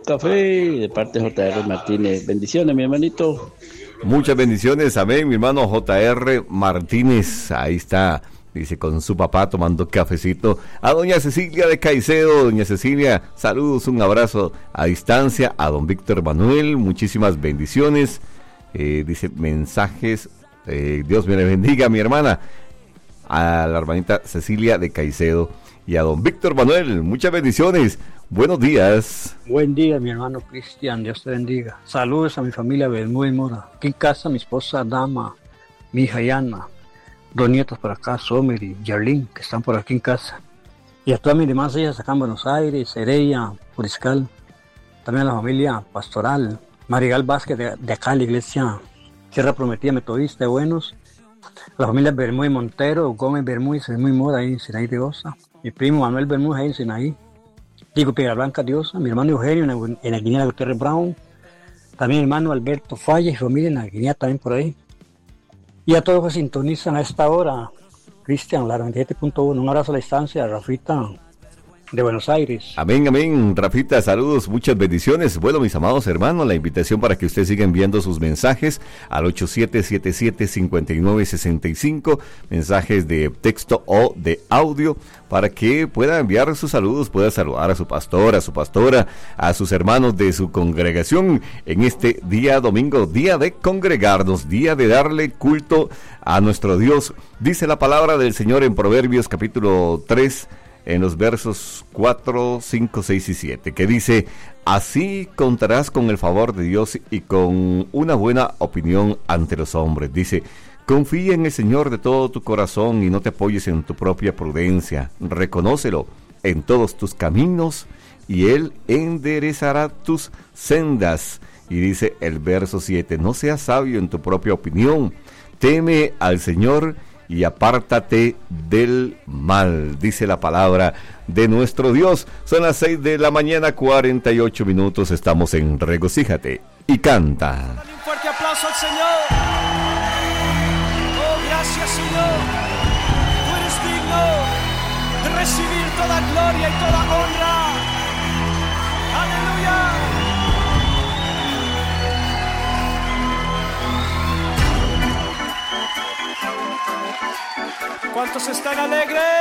café de parte de JR Martínez. Bendiciones, mi hermanito. Muchas bendiciones, amén, mi hermano JR Martínez. Ahí está, dice, con su papá tomando cafecito. A doña Cecilia de Caicedo. Doña Cecilia, saludos, un abrazo a distancia. A don Víctor Manuel, muchísimas bendiciones. Dice, mensajes, Dios me le bendiga, mi hermana. A la hermanita Cecilia de Caicedo y a don Víctor Manuel, muchas bendiciones. Buenos días. Buen día, mi hermano Cristian, Dios te bendiga. Saludos a mi familia Bermúdez Mora. Aquí en casa, mi esposa Dama, mi hija Yana, dos nietos por acá, Somer y Yarlín, que están por aquí en casa. Y a todas mis demás hijas acá en Buenos Aires, Heredia, Puriscal. También a la familia pastoral, Marigal Vázquez de acá, la iglesia Tierra Prometida Metodista de Buenos. La familia Bermúdez Montero, Gómez Bermúdez Mora, ahí en Sinaí de Osa. Mi primo Manuel Bermúdez ahí en Sinaí. Digo, Piedra Blanca Diosa, mi hermano Eugenio en la Guinea Gutiérrez Brown, también mi hermano Alberto Falla y familia en la Guinea también por ahí. Y a todos que sintonizan a esta hora, Cristian, la 97.1, un abrazo a la distancia, Rafita de Buenos Aires. Amén, amén, Rafita, saludos, muchas bendiciones. Bueno, mis amados hermanos, la invitación para que ustedes sigan enviando sus mensajes al 8777-5965, mensajes de texto o de audio, para que pueda enviar sus saludos, pueda saludar a su pastor, a su pastora, a sus hermanos de su congregación en este día domingo, día de congregarnos, día de darle culto a nuestro Dios. Dice la palabra del Señor en Proverbios capítulo 3, en los versos 4, 5, 6 y 7, que dice: así contarás con el favor de Dios y con una buena opinión ante los hombres. Dice: confía en el Señor de todo tu corazón y no te apoyes en tu propia prudencia. Reconócelo en todos tus caminos y Él enderezará tus sendas. Y dice el verso 7, no seas sabio en tu propia opinión, teme al Señor y apártate del mal, dice la palabra de nuestro Dios. Son las 6 de la mañana, 48 minutos, estamos en Regocíjate y Canta. Dale un fuerte aplauso al Señor. Oh, gracias, Señor. Tú eres digno de recibir toda gloria y toda honra. Aleluya. ¿Cuántos están alegres?